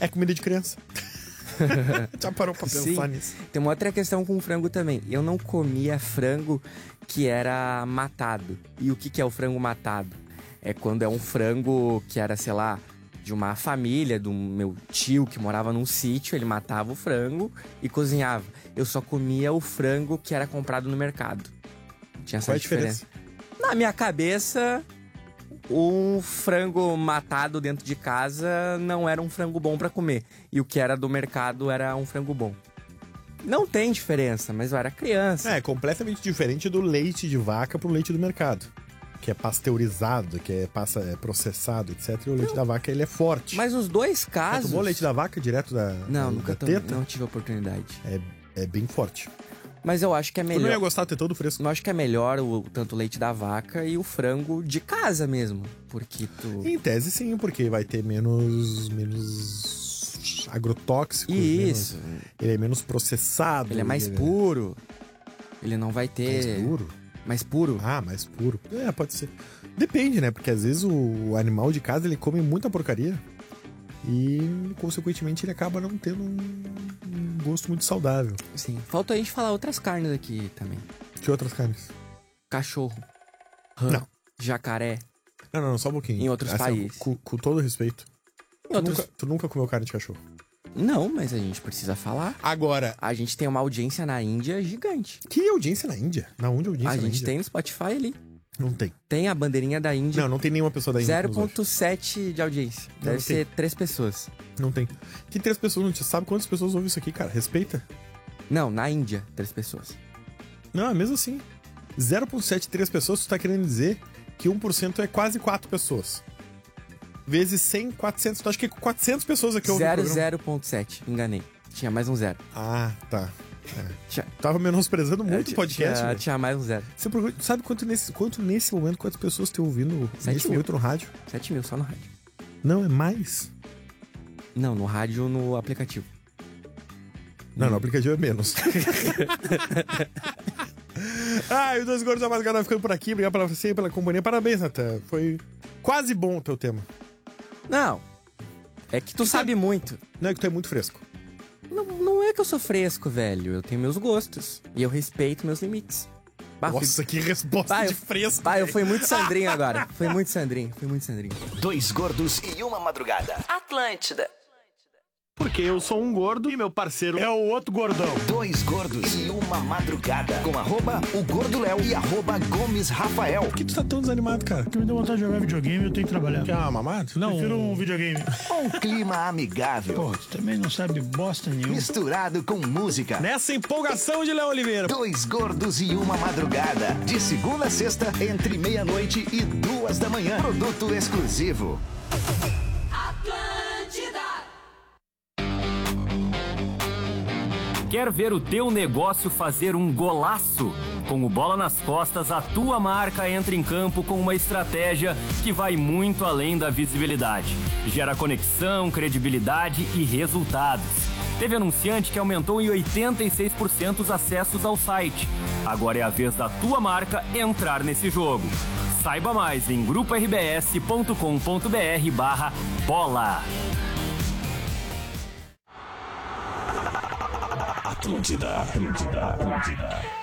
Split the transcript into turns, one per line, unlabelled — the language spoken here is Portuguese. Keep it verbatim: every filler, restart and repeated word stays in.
É comida de criança. Já parou pra pensar
Sim.
nisso?
Tem uma outra questão com o frango também. Eu não comia frango que era matado. E o que, que é o frango matado? É quando é um frango que era, sei lá, de uma família, do meu tio que morava num sítio. Ele matava o frango e cozinhava. Eu só comia o frango que era comprado no mercado. Tinha essa
Qual é a
diferença.
diferença?
Na minha cabeça, um frango matado dentro de casa não era um frango bom pra comer. E o que era do mercado era um frango bom. Não tem diferença, mas eu era criança.
É, completamente diferente do leite de vaca pro leite do mercado. Que é pasteurizado, que é, passa, é processado, etcétera. E o leite
Não.
da vaca, ele é forte.
Mas os dois
Já
casos...
tomou leite da vaca direto da,
Não,
da,
nunca
da
tomei,
teta?
não tive a oportunidade.
É, é bem forte.
Mas eu acho que é
Tu não ia
melhor...
gostar de ter todo fresco.
Eu acho que é melhor o tanto o leite da vaca e o frango de casa mesmo. Porque tu...
Em tese, sim, porque vai ter menos, menos agrotóxicos.
Isso.
menos- ele é menos processado.
Ele é mais puro. Ele não vai ter...
Mais puro?
Mais puro.
Ah, mais puro. É, pode ser. Depende, né? Porque às vezes o animal de casa, ele come muita porcaria. E, consequentemente, ele acaba não tendo um, um gosto muito saudável.
Sim. Falta a gente falar outras carnes aqui também.
Que outras carnes?
Cachorro. Rã.
Não.
Jacaré.
Não, não, não, só um pouquinho.
Em outros países.
Com, com todo respeito.
Em
Tu,
outros...
nunca, tu nunca comeu carne de cachorro.
Não, mas a gente precisa falar.
Agora,
A gente tem uma audiência na Índia gigante.
que audiência na Índia? Na onde a audiência
A
na
gente
Índia?
tem no Spotify ali.
Não tem.
Tem a bandeirinha da Índia.
Não, não tem nenhuma pessoa da Índia. que nos ouve.
zero vírgula sete de audiência.
Não,
Deve
não
ser três pessoas.
Não tem. Que três pessoas, não te sabe quantas pessoas ouvem isso aqui, cara? Respeita.
Não, na Índia, três pessoas.
Não, é mesmo assim. zero vírgula setenta e três pessoas, tu tá querendo dizer que um por cento é quase quatro pessoas. Vezes cem, quatrocentos. Tu acha que quatrocentas pessoas aqui ouvem o programa?
zero vírgula sete, enganei. Tinha mais um zero.
Ah, tá. É.
Tinha,
Tava menosprezando muito
tinha-
o podcast,
Tinha,
velho.
tinha mais um zero.
Você procura- sabe quanto nesse, quanto nesse momento, quantas pessoas estão ouvindo
Sete
nesse
mil.
momento no rádio?
sete mil só no rádio.
Não, é mais.
Não, no rádio, no aplicativo.
Não, no aplicativo é menos. Ah, e os dois gordos da madrugada vai ficando por aqui. Obrigado pela você e pela companhia. Parabéns, Natan. Foi quase bom o teu tema.
Não. É que tu sabe muito.
Não é que tu é muito fresco.
Não, não é que eu sou fresco, velho. Eu tenho meus gostos. E eu respeito meus limites. Bah, fui-
Nossa, que resposta
Bah,
de
eu-
fresco.
Bah, eu
velho.
fui muito Sandrinho agora. Foi muito Sandrinho. Foi muito Sandrinho.
Dois gordos e uma madrugada.
Atlântida.
Porque eu sou um gordo e meu parceiro é o outro gordão.
Dois gordos e uma madrugada. Com arroba o Gordo Léo e arroba Gomes Rafael.
Por que tu tá tão desanimado, cara?
Porque me deu vontade de jogar videogame e eu tenho que trabalhar.
Quer uma mamada?
Não, prefiro um videogame.
Um clima amigável.
Pô, tu também não sabe bosta nenhuma.
Misturado com música.
Nessa empolgação de Léo Oliveira.
Dois gordos e uma madrugada. De segunda a sexta, entre meia-noite e duas da manhã. Produto exclusivo.
Quer ver o teu negócio fazer um golaço? Com o Bola nas Costas, a tua marca entra em campo com uma estratégia que vai muito além da visibilidade. Gera conexão, credibilidade e resultados. Teve anunciante que aumentou em oitenta e seis por cento os acessos ao site. Agora é a vez da tua marca entrar nesse jogo. Saiba mais em grupo r b s ponto com ponto b r barra bola.
Atlântida, Atlântida, Atlântida.